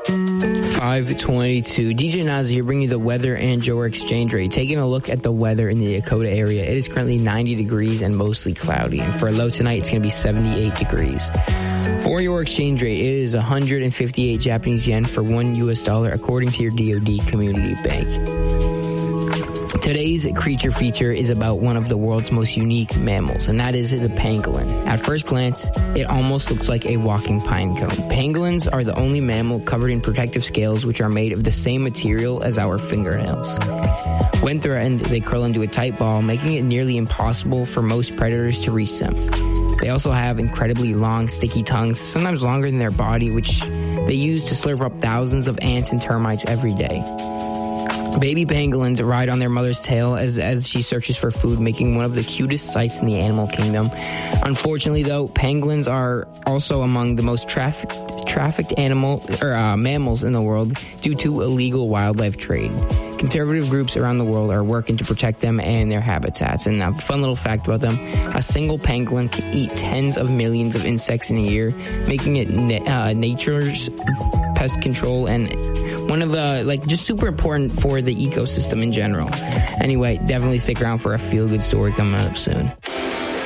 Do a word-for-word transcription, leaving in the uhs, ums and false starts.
five twenty-two. D J Naza here bringing you the weather and your exchange rate. Taking a look at the weather in the Dakota area, it is currently ninety degrees and mostly cloudy. And for a low tonight, it's going to be seventy-eight degrees. For your exchange rate, it is one hundred fifty-eight Japanese yen for one U S dollar, according to your D O D Community Bank. Today's creature feature is about one of the world's most unique mammals, and that is the pangolin. At first glance, it almost looks like a walking pine cone. Pangolins are the only mammal covered in protective scales which are made of the same material as our fingernails. When threatened, they curl into a tight ball, making it nearly impossible for most predators to reach them. They also have incredibly long, sticky tongues, sometimes longer than their body, which they use to slurp up thousands of ants and termites every day. Baby pangolins ride on their mother's tail as as she searches for food, making one of the cutest sights in the animal kingdom. Unfortunately, though, pangolins are also among the most trafficked trafficked animal or uh, mammals in the world due to illegal wildlife trade. Conservative groups around the world are working to protect them and their habitats. And a fun little fact about them: a single pangolin can eat tens of millions of insects in a year, making it na- uh, nature's pest control and one of the, like, just super important for the ecosystem in general. Anyway, definitely stick around for a feel-good story coming up soon.